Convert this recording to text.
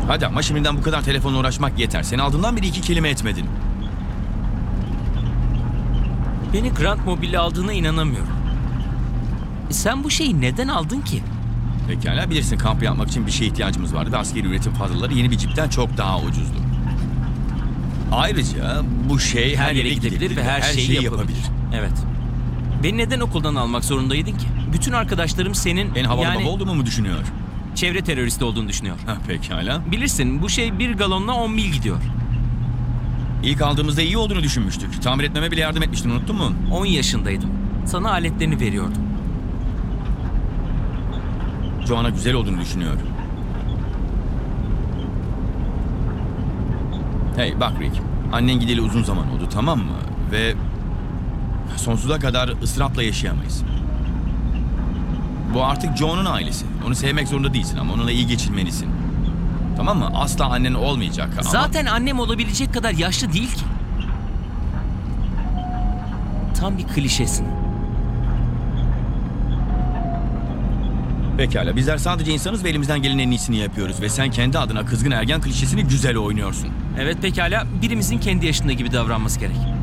Hadi ama şimdiden bu kadar telefonla uğraşmak yeter. Seni aldığından beri 2 kelime etmedin. Beni Grand Mobile'le aldığına inanamıyorum. Sen bu şeyi neden aldın ki? Pekala, bilirsin kamp yapmak için bir şeye ihtiyacımız vardı ve askeri üretim fazlaları yeni bir cipten çok daha ucuzdu. Ayrıca bu şey Her yere gidebilir ve her şeyi yapabilir. Evet. Beni neden okuldan almak zorundaydın ki? Bütün arkadaşlarım senin En havalı baba olduğumu mu düşünüyor? çevre teröristi olduğunu düşünüyor. Pekala. Bilirsin bu şey 1 galonla 10 mil gidiyor. İlk aldığımızda iyi olduğunu düşünmüştük. Tamir etmeme bile yardım etmiştin, unuttun mu? 10 yaşındaydım. Sana aletlerini veriyordum. Joanna güzel olduğunu düşünüyor. Hey bak Rick, annen gideli uzun zaman oldu, tamam mı? Ve sonsuza kadar ıstırapla yaşayamayız. Bu artık John'un ailesi. Onu sevmek zorunda değilsin ama onunla iyi geçinmelisin. Tamam mı? Asla annen olmayacak ama... Zaten annem olabilecek kadar yaşlı değil ki. Tam bir klişesin. Pekala, bizler sadece insanız ve elimizden gelen en iyisini yapıyoruz. Ve sen kendi adına kızgın ergen klişesini güzel oynuyorsun. Evet pekala, birimizin kendi yaşında gibi davranması gerek.